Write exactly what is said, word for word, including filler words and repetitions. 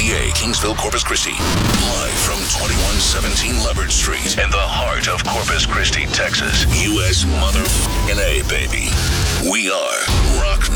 A, Kingsville, Corpus Christi. Live from twenty-one seventeen Leopard Street in the heart of Corpus Christi, Texas. U S motherfucking A, baby. We are Rock